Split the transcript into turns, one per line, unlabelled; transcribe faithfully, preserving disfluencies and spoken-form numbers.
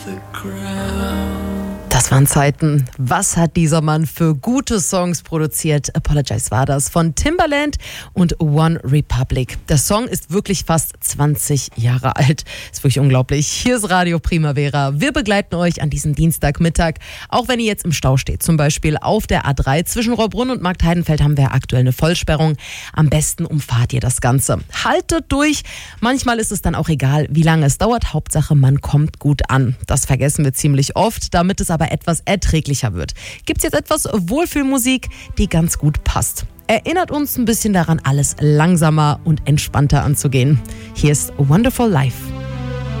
Das waren Zeiten. Was hat dieser Mann für gute Songs produziert? Apologize war das von Timbaland und One Republic. Der Song ist wirklich fast zwanzig Jahre alt. Ist wirklich unglaublich. Hier ist Radio Primavera. Wir begleiten euch an diesem Dienstagmittag. Auch wenn ihr jetzt im Stau steht, zum Beispiel auf der A drei zwischen Rohrbrunn und Marktheidenfeld haben wir aktuell eine Vollsperrung. Am besten umfahrt ihr das Ganze. Haltet durch. Manchmal ist es dann auch egal, wie lange es dauert. Hauptsache, man kommt gut an. Das vergessen wir ziemlich oft, damit es aber etwas erträglicher wird. Gibt's jetzt etwas Wohlfühlmusik, die ganz gut passt. Erinnert uns ein bisschen daran, alles langsamer und entspannter anzugehen. Hier ist Wonderful Life.